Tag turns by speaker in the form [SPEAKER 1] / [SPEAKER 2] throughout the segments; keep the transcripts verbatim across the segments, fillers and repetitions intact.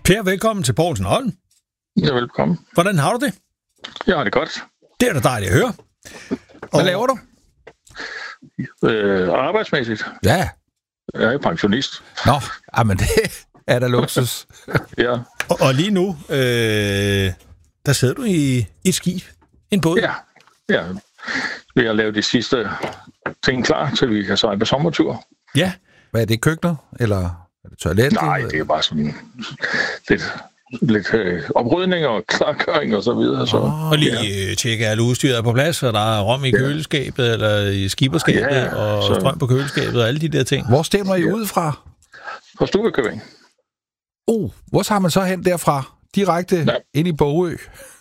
[SPEAKER 1] Per, velkommen til Poulsen Holm.
[SPEAKER 2] Ja, velkommen.
[SPEAKER 1] Hvordan har du det?
[SPEAKER 2] Jeg har det godt.
[SPEAKER 1] Det er da dejligt at høre. Hvad
[SPEAKER 3] Og...
[SPEAKER 1] laver du?
[SPEAKER 2] Øh, arbejdsmæssigt.
[SPEAKER 3] Ja.
[SPEAKER 2] Jeg er pensionist.
[SPEAKER 3] Nå, men det er da luksus.
[SPEAKER 2] Ja.
[SPEAKER 1] Og, og lige nu, øh, der sidder du i et skib, en båd.
[SPEAKER 2] Ja. Ja. Vi har lavet de sidste ting klar, til vi kan sejle på sommertur.
[SPEAKER 1] Ja.
[SPEAKER 3] Hvad er det, køkkenet? Eller er det toilet?
[SPEAKER 2] Nej, det er bare sådan lidt, lidt øh, oprydning og klargøring og så videre. Så,
[SPEAKER 1] Oh, og lige
[SPEAKER 2] ja.
[SPEAKER 1] øh, tjekke, at udstyret er på plads, og der er rom i køleskabet, eller i skiberskabet,
[SPEAKER 2] Ja,
[SPEAKER 1] og
[SPEAKER 2] så...
[SPEAKER 1] strøm på køleskabet, og alle de der ting.
[SPEAKER 3] Hvor stemmer I ja. ud fra?
[SPEAKER 2] På Stuekøbing.
[SPEAKER 3] Oh, hvor tager man så hen derfra? Direkte ja. ind i Bogø?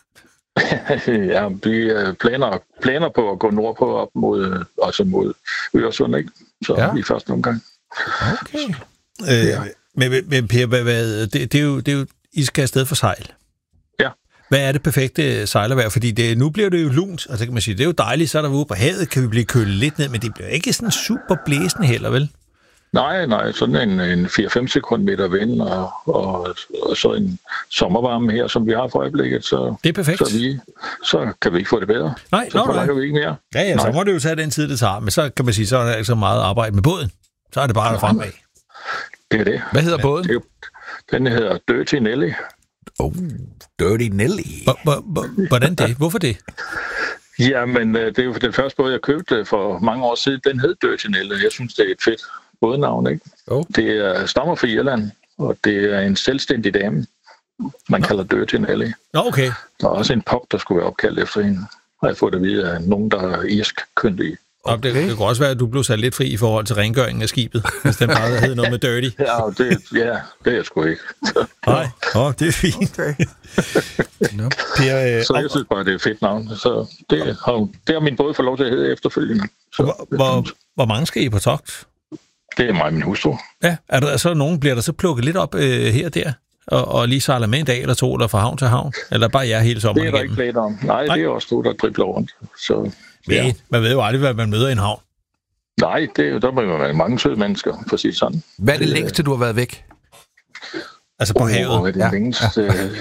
[SPEAKER 2] Ja, vi planer, planer på at gå nordpå op mod, altså mod Øresund, ikke? Så ja. i første omgang.
[SPEAKER 3] Okay.
[SPEAKER 1] Øh, ja. Men, men Per, hvad, hvad, det, det, er jo, det er jo, I skal afsted for sejl.
[SPEAKER 2] Ja.
[SPEAKER 1] Hvad er det perfekte sejlervejr? Fordi det, nu bliver det jo lunt, og så kan man sige, det er jo dejligt, så er der ude på havet, kan vi blive kølet lidt ned, men det bliver ikke sådan super blæsende heller, vel?
[SPEAKER 2] Nej, nej, sådan en, en fire til fem sekundmeter vind, og, og, og så en sommervarme her, som vi har for øjeblikket, så,
[SPEAKER 1] det er perfekt.
[SPEAKER 2] Så, vi, så kan vi ikke få det bedre.
[SPEAKER 1] Nej,
[SPEAKER 2] så forlanger vi ikke mere.
[SPEAKER 1] Ja, ja, så må det jo tage den tid, det tager, men så kan man sige, så er der ikke så meget arbejde med båden. Så er det bare der fremad.
[SPEAKER 2] Det er det.
[SPEAKER 3] Hvad hedder båden?
[SPEAKER 2] Det, den hedder Dirty Nelly.
[SPEAKER 3] Oh, Dirty Nelly.
[SPEAKER 1] Hvordan det? Hvorfor det?
[SPEAKER 2] Jamen, det er jo den første båd, jeg købte for mange år siden. Den hed Dirty Nelly. Jeg synes, det er et fedt bådnavn, ikke?
[SPEAKER 3] Oh.
[SPEAKER 2] Det er, stammer fra Irland, og det er en selvstændig dame. Man kalder Dirty Nelly.
[SPEAKER 1] Nå, okay.
[SPEAKER 2] Der er også en pop, der skulle være opkaldt efter hende. Har jeg fået det at vide af nogen, der er irsk kyndige.
[SPEAKER 1] Okay. Det, det kunne også være, at du blev sat lidt fri i forhold til rengøringen af skibet, hvis den bare hed noget med dirty.
[SPEAKER 2] Ja, det, ja, det er jeg sgu ikke.
[SPEAKER 1] Nej, oh, det er fint.
[SPEAKER 3] Okay.
[SPEAKER 1] No. Per, øh,
[SPEAKER 2] så jeg synes bare, det er et fedt navn. Så det har, det har min båd fået lov til at hedde efterfølgende. Så,
[SPEAKER 1] hvor, hvor, hvor mange skal I på togt?
[SPEAKER 2] Det er mig og min hustru.
[SPEAKER 1] Ja, er der så nogen, bliver der så plukket lidt op øh, her og der? Og, og lige sejler med en dag eller to, eller fra havn til havn? Eller bare jer hele sommeren
[SPEAKER 2] igennem? Det er der
[SPEAKER 1] igennem?
[SPEAKER 2] ikke planer om. Nej, Nej, det er også du, der dribler rundt. Så,
[SPEAKER 1] ja. Men man ved jo aldrig, hvad man møder i en havn.
[SPEAKER 2] Nej, det, der må jo være mange søde mennesker, for at sige sådan.
[SPEAKER 3] Hvad er det længste, du har været væk?
[SPEAKER 1] Altså på oh, havet?
[SPEAKER 2] Hvad er det ja. længste?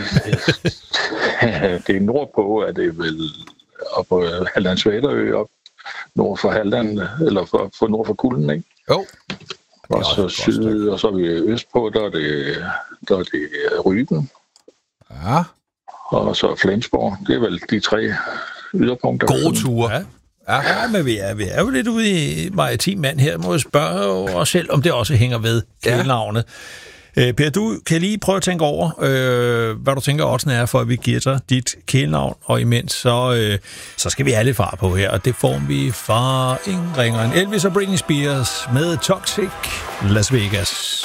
[SPEAKER 2] Det er nordpå, er det vel op på Hallandsvæterø, op nord for Halland, eller for, for nord for Kulden, ikke?
[SPEAKER 3] Jo.
[SPEAKER 2] Og så syd, og så er vi østpå, der er det, der er det Ryben.
[SPEAKER 3] Ja.
[SPEAKER 2] Og så Flensborg. Det er vel de tre yderpunkter.
[SPEAKER 3] Gode ture.
[SPEAKER 1] Ja. Ja, ja, men vi er, vi er jo lidt ude i maritim mand her. Må jeg spørge os selv, om det også hænger ved kælenavnet. Ja. Per, du kan lige prøve at tænke over, øh, hvad du tænker, oddsen er, for at vi giver dig dit kælenavn, og imens så, øh, så skal vi have lidt far på her, og det får vi fra ingen ringer end Elvis og Britney Spears med Toxic Las Vegas.